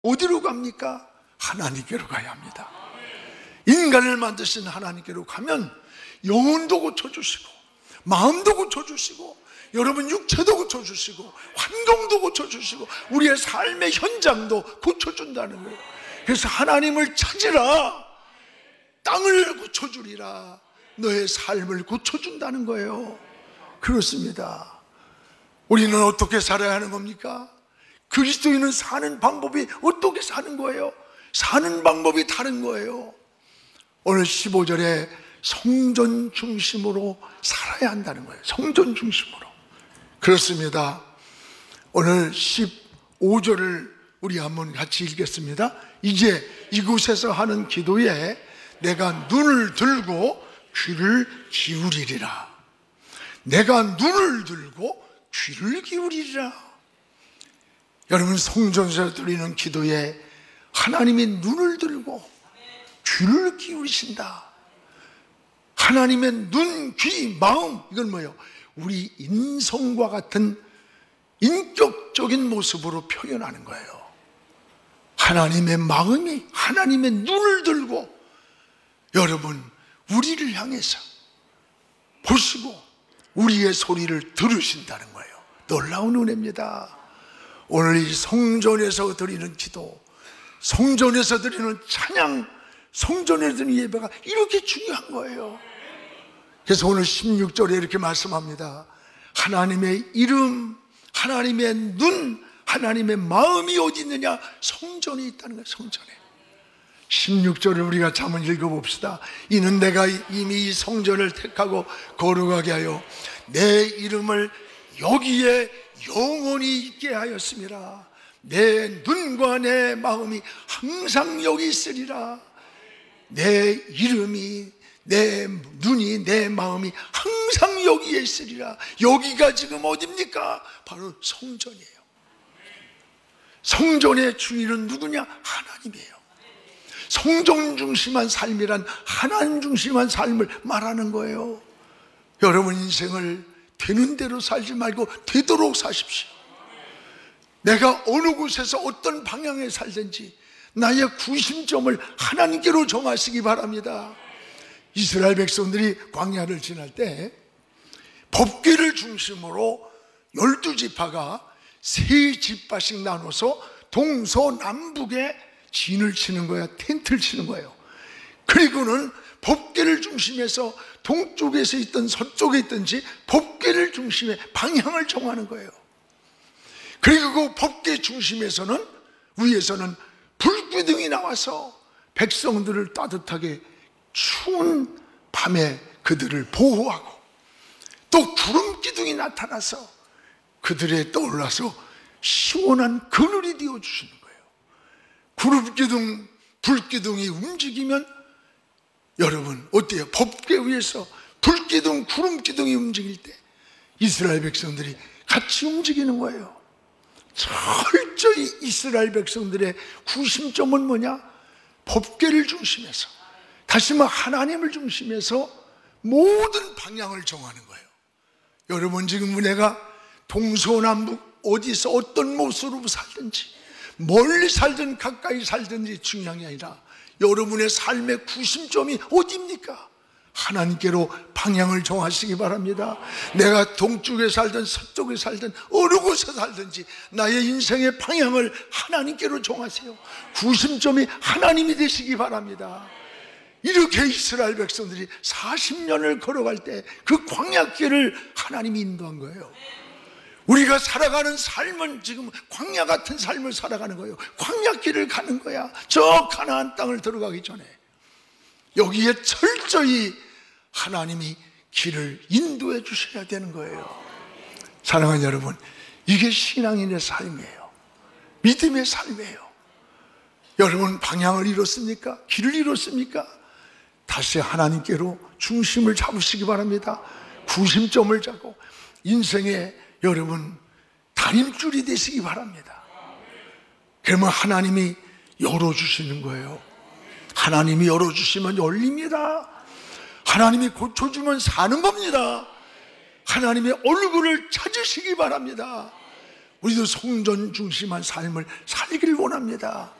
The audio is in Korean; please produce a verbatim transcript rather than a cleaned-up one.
어디로 갑니까? 하나님께로 가야 합니다. 인간을 만드신 하나님께로 가면 영혼도 고쳐주시고 마음도 고쳐주시고 여러분 육체도 고쳐주시고 환경도 고쳐주시고 우리의 삶의 현장도 고쳐준다는 거예요. 그래서 하나님을 찾으라, 땅을 고쳐주리라, 너의 삶을 고쳐준다는 거예요. 그렇습니다. 우리는 어떻게 살아야 하는 겁니까? 그리스도인은 사는 방법이 어떻게 사는 거예요? 사는 방법이 다른 거예요. 오늘 십오 절에 성전 중심으로 살아야 한다는 거예요. 성전 중심으로. 그렇습니다. 오늘 십오 절을 우리 한번 같이 읽겠습니다. 이제 이곳에서 하는 기도에 내가 눈을 들고 귀를 기울이리라. 내가 눈을 들고 귀를 기울이리라. 여러분, 성전에서 드리는 기도에 하나님이 눈을 들고 귀를 기울이신다. 하나님의 눈, 귀, 마음, 이건 뭐예요? 우리 인성과 같은 인격적인 모습으로 표현하는 거예요. 하나님의 마음이 하나님의 눈을 들고 여러분 우리를 향해서 보시고 우리의 소리를 들으신다는 거예요. 놀라운 은혜입니다. 오늘 이 성전에서 드리는 기도, 성전에서 드리는 찬양, 성전에서 드리는 예배가 이렇게 중요한 거예요. 그래서 오늘 십육 절에 이렇게 말씀합니다. 하나님의 이름, 하나님의 눈, 하나님의 마음이 어디 있느냐? 성전에 있다는 거예요. 성전에. 십육 절을 우리가 한번 읽어봅시다. 이는 내가 이미 이 성전을 택하고 거룩하게 하여 내 이름을 여기에 영원히 있게 하였음이라. 내 눈과 내 마음이 항상 여기 있으리라. 내 이름이, 내 눈이, 내 마음이 항상 여기에 있으리라. 여기가 지금 어딥니까? 바로 성전이에요. 성전의 주인은 누구냐? 하나님이에요. 성전 중심한 삶이란 하나님 중심한 삶을 말하는 거예요. 여러분 인생을 되는 대로 살지 말고 되도록 사십시오. 내가 어느 곳에서 어떤 방향에 살든지 나의 구심점을 하나님께로 정하시기 바랍니다. 이스라엘 백성들이 광야를 지날 때 법궤를 중심으로 열두 지파가 세 지파씩 나눠서 동서남북에 진을 치는 거야. 텐트를 치는 거예요. 그리고는 법궤를 중심해서 동쪽에서 있든 서쪽에 있든지 법궤를 중심에 방향을 정하는 거예요. 그리고 그 법궤 중심에서는 위에서는 불기둥이 나와서 백성들을 따뜻하게 추운 밤에 그들을 보호하고 또 구름기둥이 나타나서 그들에 떠올라서 시원한 그늘이 되어주시는 거예요. 구름기둥, 불기둥이 움직이면 여러분 어때요? 법궤 위에서 불기둥, 구름기둥이 움직일 때 이스라엘 백성들이 같이 움직이는 거예요. 철저히 이스라엘 백성들의 구심점은 뭐냐? 법궤를 중심해서, 다시 말해 하나님을 중심해서 모든 방향을 정하는 거예요. 여러분 지금 내가 동서남북 어디서 어떤 모습으로 살든지 멀리 살든 가까이 살든지 중요한 게 아니라 여러분의 삶의 구심점이 어디입니까? 하나님께로 방향을 정하시기 바랍니다. 내가 동쪽에 살든 서쪽에 살든 어느 곳에 살든지 나의 인생의 방향을 하나님께로 정하세요. 구심점이 하나님이 되시기 바랍니다. 이렇게 이스라엘 백성들이 사십 년을 걸어갈 때 그 광야길을 하나님이 인도한 거예요. 우리가 살아가는 삶은 지금 광야 같은 삶을 살아가는 거예요. 광야길을 가는 거야. 저 가나안 땅을 들어가기 전에 여기에 철저히 하나님이 길을 인도해 주셔야 되는 거예요. 사랑하는 여러분, 이게 신앙인의 삶이에요. 믿음의 삶이에요. 여러분 방향을 잃었습니까? 길을 잃었습니까? 다시 하나님께로 중심을 잡으시기 바랍니다. 구심점을 잡고 인생의 여러분 단임줄이 되시기 바랍니다. 그러면 하나님이 열어주시는 거예요. 하나님이 열어주시면 열립니다. 하나님이 고쳐주면 사는 겁니다. 하나님의 얼굴을 찾으시기 바랍니다. 우리도 성전 중심한 삶을 살기를 원합니다.